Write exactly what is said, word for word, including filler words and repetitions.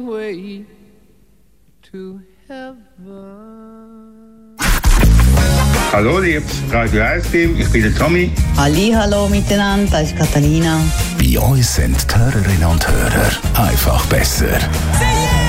way to heaven. Hallo, liebes Radio eins Team, ich bin der Tommy. Halli, hallo miteinander, das ist Catalina. Bei uns sind die Hörerinnen und Hörer einfach besser.